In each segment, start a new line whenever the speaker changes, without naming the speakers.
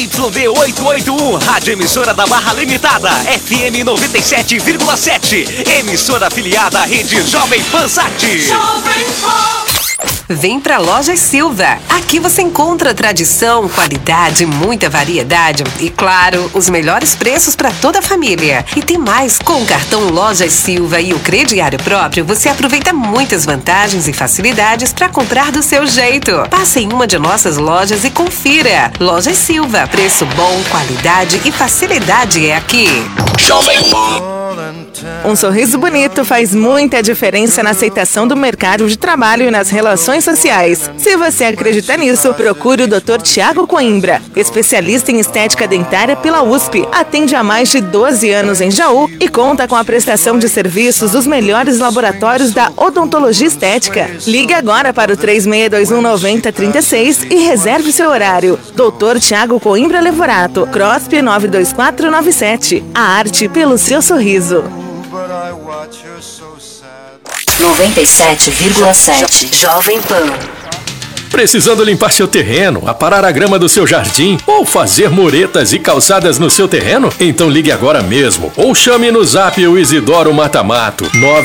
ZYD 881, rádio emissora da Barra Limitada, FM 97,7, emissora afiliada à rede Jovem Pan Sat.
Vem pra Lojas Silva. Aqui você encontra tradição, qualidade, muita variedade e, claro, os melhores preços para toda a família. E tem mais, com o cartão Lojas Silva e o crediário próprio, você aproveita muitas vantagens e facilidades para comprar do seu jeito. Passe em uma de nossas lojas e confira. Lojas Silva, preço bom, qualidade e facilidade é aqui.
Jovem Pan.
Um sorriso bonito faz muita diferença na aceitação do mercado de trabalho e nas relações sociais. Se você acredita nisso, procure o Dr. Tiago Coimbra, especialista em estética dentária pela USP. Atende há mais de 12 anos em Jaú e conta com a prestação de serviços dos melhores laboratórios da odontologia estética. Ligue agora para o 3621-9036 e reserve seu horário. Dr. Tiago Coimbra Levorato, CROSP 92497. A arte pelo seu sorriso.
97,7 Jovem Pan.
Precisando limpar seu terreno, aparar a grama do seu jardim ou fazer muretas e calçadas no seu terreno? Então ligue agora mesmo ou chame no zap o Isidoro Matamato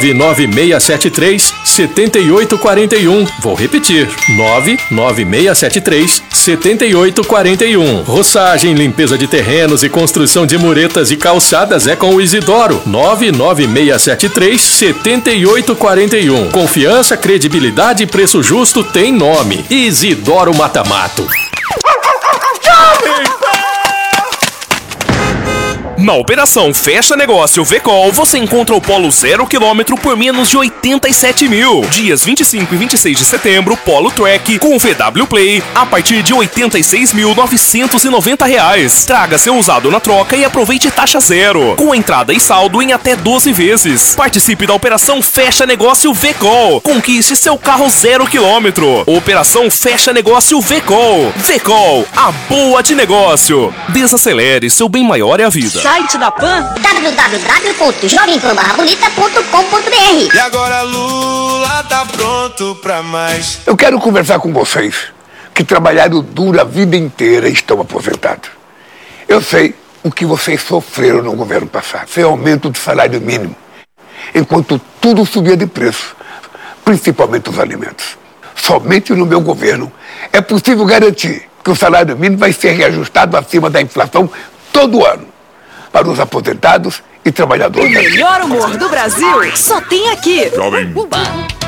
99673-7841. Vou repetir, 99673-7841. Roçagem, limpeza de terrenos e construção de muretas e calçadas é com o Isidoro 99673-7841. Confiança, credibilidade e preço justo tem nome. Isidoro Matamato.
Na operação Fecha Negócio Vecol, você encontra o Polo 0 km por menos de 87 mil. Dias 25 e 26 de setembro, Polo Track com VW Play a partir de R$ 86.990. Traga seu usado na troca e aproveite taxa zero, com entrada e saldo em até 12 vezes. Participe da operação Fecha Negócio Vecol. Conquiste seu carro 0 km. Operação Fecha Negócio Vecol. Vecol, a boa de negócio. Desacelere, seu bem maior é a vida.
Site da Pan www.jovempanbarrabonita.com.br.
E agora Lula tá pronto pra mais.
Eu quero conversar com vocês que trabalharam duro a vida inteira e estão aposentados. Eu sei o que vocês sofreram no governo passado. Foi aumento do salário mínimo, enquanto tudo subia de preço, principalmente os alimentos. Somente no meu governo é possível garantir que o salário mínimo vai ser reajustado acima da inflação todo ano, para os aposentados e trabalhadores.
O melhor humor do Brasil só tem aqui.
Jovem
Pan.